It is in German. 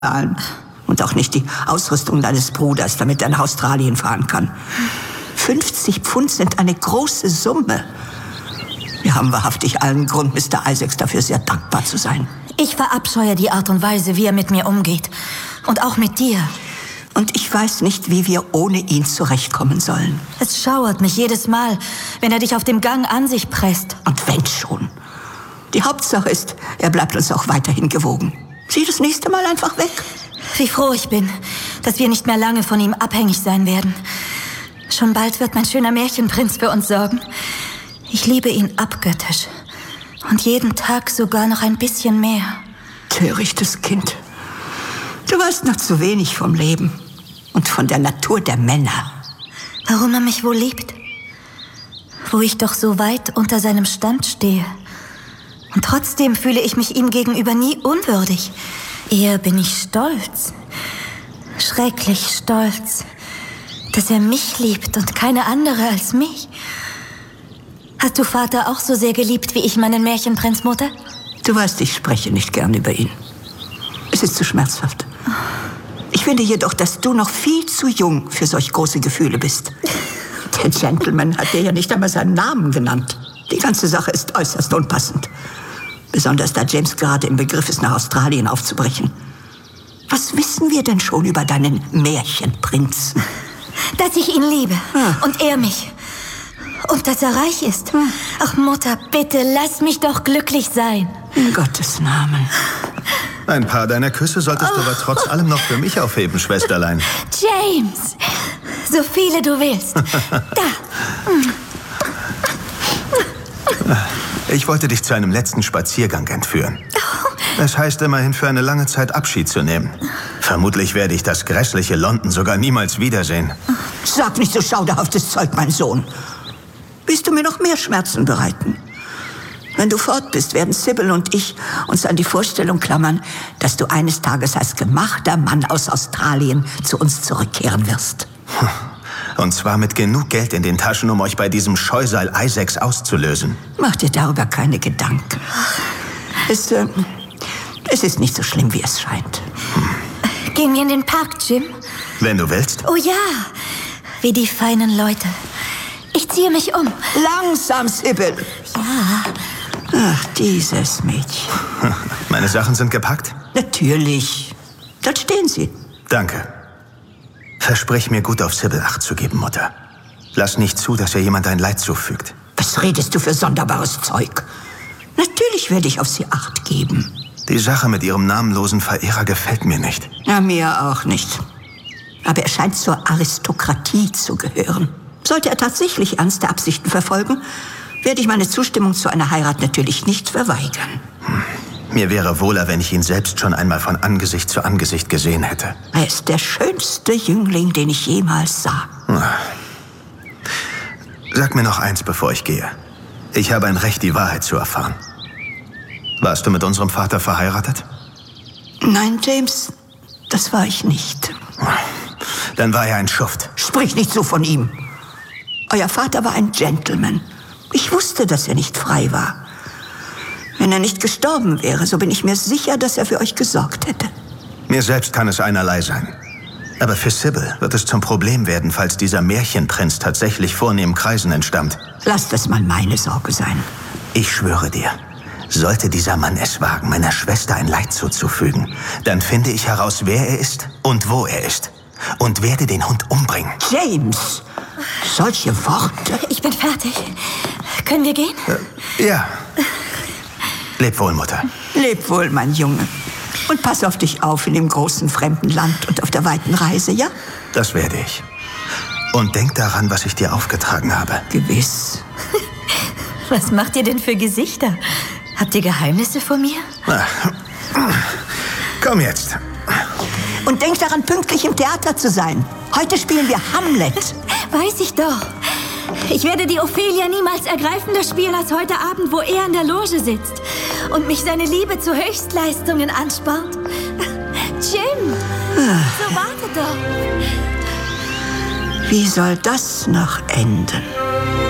zahlen. Und auch nicht die Ausrüstung deines Bruders, damit er nach Australien fahren kann. 50 Pfund sind eine große Summe. Wir haben wahrhaftig allen Grund, Mr. Isaacs dafür sehr dankbar zu sein. Ich verabscheue die Art und Weise, wie er mit mir umgeht. Und auch mit dir. Und ich weiß nicht, wie wir ohne ihn zurechtkommen sollen. Es schauert mich jedes Mal, wenn er dich auf dem Gang an sich presst. Und wenn schon. Die Hauptsache ist, er bleibt uns auch weiterhin gewogen. Sieh das nächste Mal einfach weg. Wie froh ich bin, dass wir nicht mehr lange von ihm abhängig sein werden. Schon bald wird mein schöner Märchenprinz für uns sorgen. Ich liebe ihn abgöttisch. Und jeden Tag sogar noch ein bisschen mehr. Törichtes Kind. Du weißt noch zu wenig vom Leben und von der Natur der Männer. Warum er mich wohl liebt? Wo ich doch so weit unter seinem Stand stehe. Und trotzdem fühle ich mich ihm gegenüber nie unwürdig. Eher bin ich stolz. Schrecklich stolz. Dass er mich liebt und keine andere als mich. Hast du Vater auch so sehr geliebt wie ich meinen Märchenprinz, Mutter? Du weißt, ich spreche nicht gern über ihn. Es ist zu schmerzhaft. Ich finde jedoch, dass du noch viel zu jung für solch große Gefühle bist. Der Gentleman hat dir ja nicht einmal seinen Namen genannt. Die ganze Sache ist äußerst unpassend. Besonders da James gerade im Begriff ist, nach Australien aufzubrechen. Was wissen wir denn schon über deinen Märchenprinzen? Dass ich ihn liebe. Und er mich. Und dass er reich ist. Ach, Mutter, bitte, lass mich doch glücklich sein. In Gottes Namen. Ein paar deiner Küsse solltest du aber trotz allem noch für mich aufheben, Schwesterlein. James, so viele du willst. Da. Ich wollte dich zu einem letzten Spaziergang entführen. Es heißt immerhin, für eine lange Zeit Abschied zu nehmen. Vermutlich werde ich das grässliche London sogar niemals wiedersehen. Sag nicht so schauderhaftes Zeug, mein Sohn. Willst du mir noch mehr Schmerzen bereiten? Wenn du fort bist, werden Sybil und ich uns an die Vorstellung klammern, dass du eines Tages als gemachter Mann aus Australien zu uns zurückkehren wirst. Und zwar mit genug Geld in den Taschen, um euch bei diesem Scheusal Isaacs auszulösen. Mach dir darüber keine Gedanken. Es ist nicht so schlimm, wie es scheint. Gehen wir in den Park, Jim? Wenn du willst. Oh ja, wie die feinen Leute. Ich ziehe mich um. Langsam, Sybil. Ja. Ach, dieses Mädchen. Meine Sachen sind gepackt? Natürlich. Dort stehen sie. Danke. Versprich mir, gut auf Sybil Acht zu geben, Mutter. Lass nicht zu, dass ihr jemand ein Leid zufügt. Was redest du für sonderbares Zeug? Natürlich werde ich auf sie Acht geben. Die Sache mit ihrem namenlosen Verehrer gefällt mir nicht. Ja, mir auch nicht. Aber er scheint zur Aristokratie zu gehören. Sollte er tatsächlich ernste Absichten verfolgen, werde ich meine Zustimmung zu einer Heirat natürlich nicht verweigern. Mir wäre wohler, wenn ich ihn selbst schon einmal von Angesicht zu Angesicht gesehen hätte. Er ist der schönste Jüngling, den ich jemals sah. Sag mir noch eins, bevor ich gehe. Ich habe ein Recht, die Wahrheit zu erfahren. Warst du mit unserem Vater verheiratet? Nein, James, das war ich nicht. Dann war er ein Schuft. Sprich nicht so von ihm. Euer Vater war ein Gentleman. Ich wusste, dass er nicht frei war. Wenn er nicht gestorben wäre, so bin ich mir sicher, dass er für euch gesorgt hätte. Mir selbst kann es einerlei sein. Aber für Sybil wird es zum Problem werden, falls dieser Märchenprinz tatsächlich vornehmen Kreisen entstammt. Lass das mal meine Sorge sein. Ich schwöre dir, sollte dieser Mann es wagen, meiner Schwester ein Leid zuzufügen, dann finde ich heraus, wer er ist und wo er ist. Und werde den Hund umbringen. James, solche Worte. Ich bin fertig. Können wir gehen? Ja. Leb wohl, Mutter. Leb wohl, mein Junge. Und pass auf dich auf in dem großen fremden Land und auf der weiten Reise, ja? Das werde ich. Und denk daran, was ich dir aufgetragen habe. Gewiss. Was macht ihr denn für Gesichter? Habt ihr Geheimnisse vor mir? Komm jetzt. Und denk daran, pünktlich im Theater zu sein. Heute spielen wir Hamlet. Weiß ich doch. Ich werde die Ophelia niemals ergreifender spielen als heute Abend, wo er in der Loge sitzt und mich seine Liebe zu Höchstleistungen anspornt. Jim, so warte doch. Wie soll das noch enden?